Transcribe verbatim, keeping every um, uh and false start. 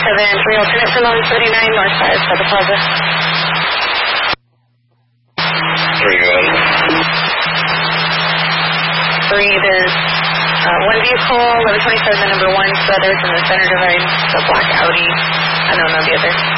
seven three alternate for Long thirty-nine, north side of the plaza. Three, go ahead. Three, there's uh, one vehicle, eleven twenty-seven, the number one, Brothers in the center divide, the black Audi. I don't know the other.